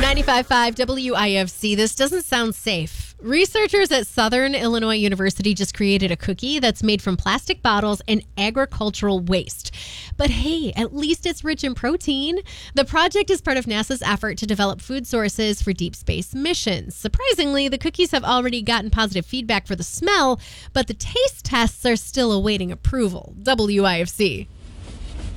95.5 WIFC. This doesn't sound safe. Researchers at Southern Illinois University just created a cookie that's made from plastic bottles and agricultural waste. But hey, at least it's rich in protein. The project is part of NASA's effort to develop food sources for deep space missions. Surprisingly, the cookies have already gotten positive feedback for the smell, but the taste tests are still awaiting approval. WIFC.